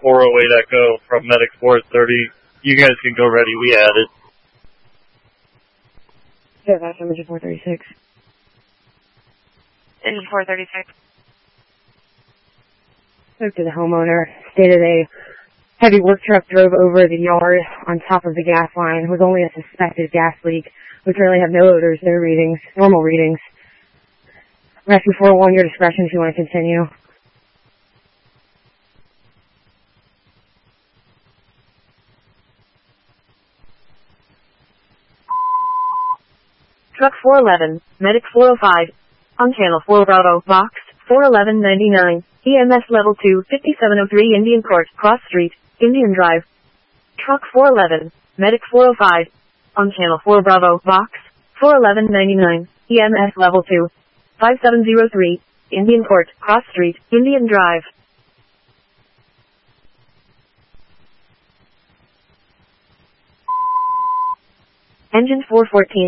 408 Echo from Medic 430. You guys can go ready. We had it. Yeah, that's engine 436. Engine 436. Spoke to the homeowner, stated a heavy work truck drove over the yard on top of the gas line. It was only a suspected gas leak. We currently have no odors, no readings, normal readings. Rescue 401, your discretion if you want to continue. Truck 411, Medic 405, on Channel 4 Bravo, Box 41199, EMS Level 2, 5703 Indian Court, Cross Street, Indian Drive. Truck 411, Medic 405, on Channel 4 Bravo, Box 41199, EMS Level 2, 5703, Indian Court, Cross Street, Indian Drive. Engine 414.